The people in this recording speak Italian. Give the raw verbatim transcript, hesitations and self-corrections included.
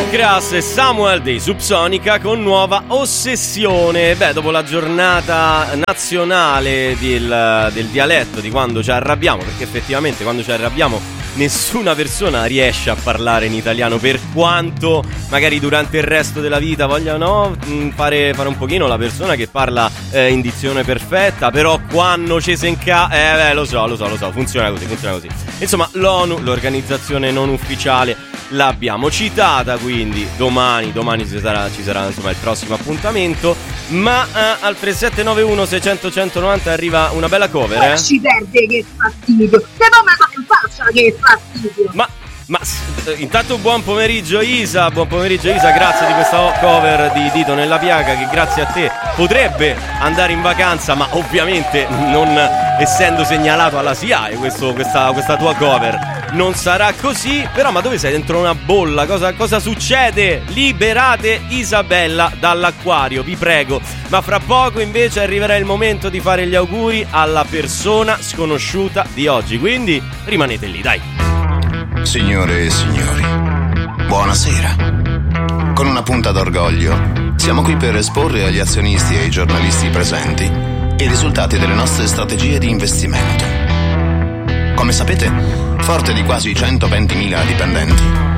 Crass e Samuel dei Subsonica con Nuova Ossessione. Beh, dopo la giornata nazionale del, del dialetto, di quando ci arrabbiamo, perché effettivamente quando ci arrabbiamo nessuna persona riesce a parlare in italiano, per quanto magari durante il resto della vita voglia no, fare, fare un pochino la persona che parla eh, in dizione perfetta, però quando ci si inca... Eh beh, lo so, lo so, lo so, funziona così, funziona così. Insomma, l'ONU, l'organizzazione non ufficiale, l'abbiamo citata, quindi domani, domani ci sarà, ci sarà insomma il prossimo appuntamento. Ma eh, al tre sette nove uno sei zero zero uno zero nove zero arriva una bella cover, eh? Si perde, che fastidio! Se non me la in faccia, che fastidio! Ma, ma intanto buon pomeriggio Isa, buon pomeriggio Isa, grazie di questa cover di Dito nella piaga, che grazie a te potrebbe andare in vacanza, ma ovviamente non essendo segnalato alla S I A E questo, questa, questa tua cover non sarà così. Però ma dove sei? Dentro una bolla? Cosa, cosa succede? Liberate Isabella dall'acquario, vi prego. Ma fra poco invece arriverà il momento di fare gli auguri alla persona sconosciuta di oggi, quindi rimanete lì, dai. Signore e signori, buonasera. Con una punta d'orgoglio siamo qui per esporre agli azionisti e ai giornalisti presenti i risultati delle nostre strategie di investimento. Come sapete, forte di quasi centoventimila dipendenti,